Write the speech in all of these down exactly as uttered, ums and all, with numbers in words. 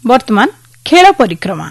वर्तमान खेल परिक्रमा।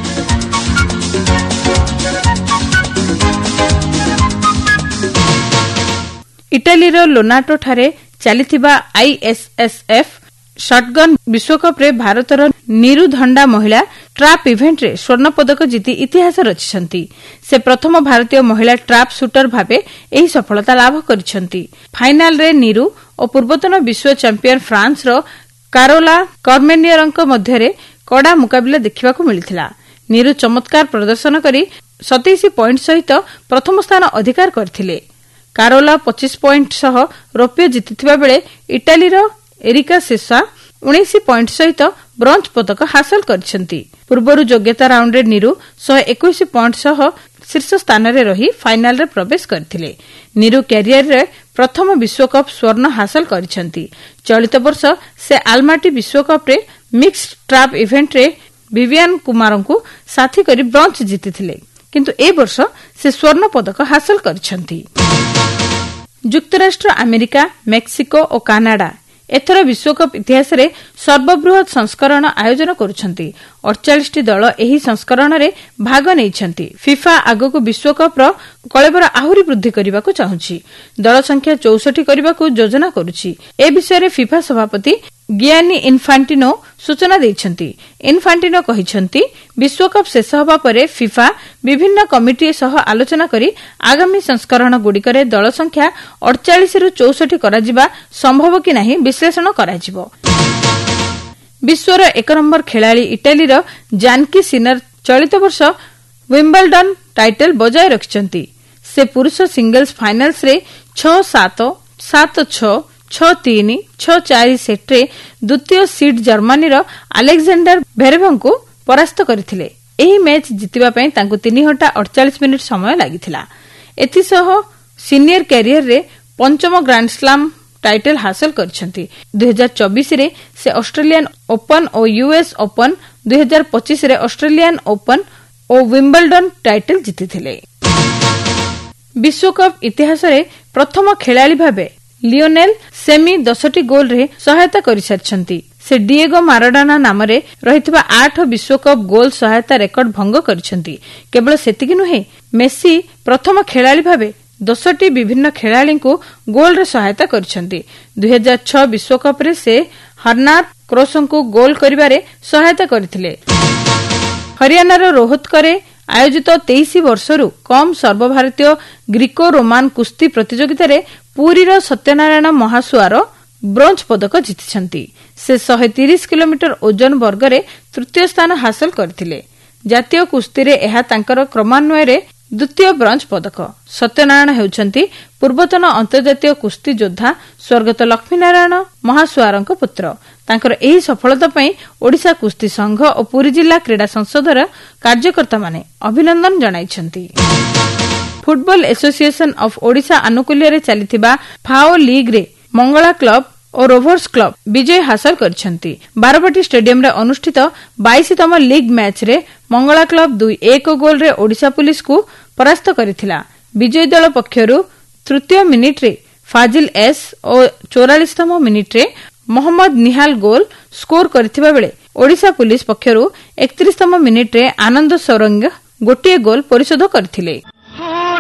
इटालीर लोनाटो ठारे चलिथिबा आईएसएसएफ शॉटगन विश्वकप रे भारतर नीरू धंडा महिला ट्राप इवेंट रे स्वर्ण पदक जीति इतिहास रचिसंती। से प्रथम भारतीय महिला ट्राप शूटर भाबे एही सफलता लाभ करिसंती। फाइनल रे नीरू और पूर्वतन विश्व चैंपियन फ्रांस रो कारोला कर्मेनियरंक मध्य रे कड़ा मुकाबला देखिबाकू मिलिथिला। नीरू चमत्कार प्रदर्शन करी सतैश पॉइंट सहित प्रथम स्थान अधिकार करथिले। कारोला पच्चीस पॉइंट सह रौप्य जीतिथिबा बेले इटालीर एरिका सेसा उन्नीस पॉइंट सहित ब्रोंज पदक हासिल करिसंती। पूर्वरु योग्यता राउंड रे नीरू एक सौ इक्कीस पॉइंट सह शीर्ष स्थान रे रही फाइनल रे प्रवेश करथिले। नीरू कैरियर रे प्रथम विश्वकप स्वर्ण हासिल करिसंती। चलित वर्ष से आलमाटी विश्वकप रे मिक्स्ड ट्रैप इवेंट रे विवियन कुमारंकु साथी करी ब्रोंज जीतिथिले, किंतु ए वर्ष से स्वर्ण पदक हासिल करिसंती। युक्तराष्ट्र अमेरिका, मेक्सिको और कनाडा एथर विश्वकप इतिहास रे सर्वबृहत संस्करण आयोजन करुछंती। अड़तालीस टी दल एही संस्करण रे भाग नैछंती। फिफा आगको विश्वकप रो कलेबर आहुरी वृद्धि करबाकू चाहुछि। दल संख्या चौसठ करबाकू योजना करुछि। ए विषय रे फिफा सभापति गियानी इन्फांटिनो सूचना दैछंती। इन्फांटिनो कहिछंती विश्वकप शेष होबा परे फिफा विभिन्न कमिटी सह आलोचना करी आगामी संस्करण गुडिकरे दल संख्या अड़तालीस रु चौसठ कराजिबा संभव कि नाही विश्लेषण कराजिबो। विश्वर एक नंबर खेलाड़ी इटालीर जानकी सिनर चलित वर्ष विम्बलडन टाइटल बजाय रखिछंती। से पुरुष सिंगल्स फाइनल्स रे छह सात सात छह छह तीन छह चार सेट रे द्वितीय सीड जर्मनीर अलेक्जेंडर भेरेवंकु परास्त करथिले। एही मैच जितिबा पई तांकु तीन घंटा अड़तालीस मिनिट समय लागिथिला। एथिसह सीनियर कैरियर रे पंचम ग्रैंड स्लैम टाइटल हासिल करछंती। दो हज़ार चौबीस रे से ऑस्ट्रेलियन ओपन और यूएस ओपन, दो हज़ार पच्चीस रे ऑस्ट्रेलियन ओपन और विम्बलडन टाइटल जीतिथिले। विश्वकप इतिहास रे प्रथम खेलाड़ी भाबे लियोनेल सेमी दसटी गोल रे सहायता करिसरछंती। से डिएगो माराडोना नाम रे रहितबा आठ विश्वकप गोल सहायता रेकर्ड भंग करिसंती। केवल सेतिकी नुहे, मेसी प्रथम खेलाड़ी भाबे दसटी विभिन्न खेलाड़ी को गोल रे सहायता करिसंती। दो हज़ार छह विश्वकप रे से हरनार क्रोसों को गोल करिबारे सहायता करथिले। हरियाणार रोहतकरे आयोजित तेईस वर्षरु कम सर्वभारतीय ग्रीको रोमान कुस्ती प्रतियोगिता रे पुरीर सत्यनारायण महासुआर ब्रोंज पदक जीतिछंती। से एक सौ तीस किलोमीटर ओजन वर्ग रे तृतीय स्थान हासिल करथिले। जातीय कुस्ती रे एहा तांकर क्रमान्वय रे द्वितीय ब्रोंज पदक। सत्यनारायण हेउछंती पूर्वतन अंतर्जातीय कुस्ती योद्धा स्वर्गत लक्ष्मीनारायण महासुआरଙ୍କ पुत्र। तांकर एही सफलता पई ओडिशा कुस्ती संघ और पुरी जिला क्रीड़ा संसदर कार्यकर्ता माने अभिनंदन जणाइछंती। फुटबॉल एसोसिएशन ऑफ ओडिशा अनुकूल्य रे चलिथिबा फाओ लीग रे मंगला क्लब और रोवर्स क्लब विजय हासिल करछंती। बारवाटी स्टेडियम रे अनुष्ठित बाईस तम लीग मैच रे मंगला क्लब दुई एक गोल रे ओडिशा पुलिस को परास्त करिथिला। विजयी दल पक्षरु तृतीय मिनिट रे फाजिल एस और चौवालीस तम मिनिट रे मोहम्मद निहाल गोल स्कोर करथिबा बेले ओडिशा पुलिस पक्षरु इकतीस तम मिनिट रे आनंद सौरंग गोटे गोल परिशोध करथिले।